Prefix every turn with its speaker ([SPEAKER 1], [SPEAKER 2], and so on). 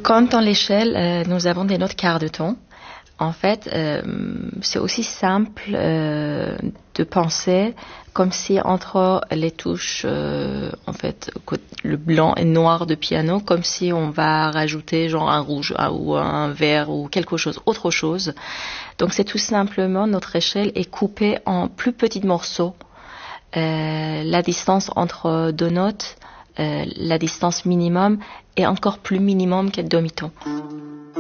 [SPEAKER 1] Comme dans l'échelle, nous avons des notes quart de ton. En fait, c'est aussi simple de penser comme si entre les touches, en fait, le blanc et noir de piano, comme si on va rajouter genre un rouge ou un vert ou quelque chose, autre chose. Donc c'est tout simplement notre échelle est coupée en plus petits morceaux. La distance entre deux notes, la distance minimum est encore plus minimum qu'un demi-ton.